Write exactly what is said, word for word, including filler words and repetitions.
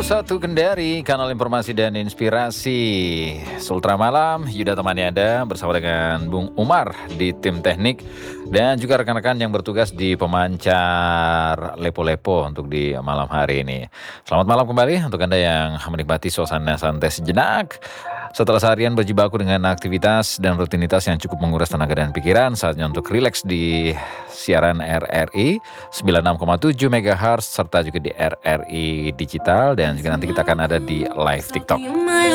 satu Kendari, kanal informasi dan inspirasi. Sultra Malam, Yuda temani Anda bersama dengan Bung Umar di tim teknik dan juga rekan-rekan yang bertugas di pemancar lepo-lepo untuk di malam hari ini. Selamat malam kembali untuk Anda yang menikmati suasana santai sejenak. Setelah seharian berjibaku dengan aktivitas dan rutinitas yang cukup menguras tenaga dan pikiran, saatnya untuk rileks di siaran R R I sembilan puluh enam koma tujuh megahertz serta juga di R R I Digital, dan juga nanti kita akan ada di live TikTok.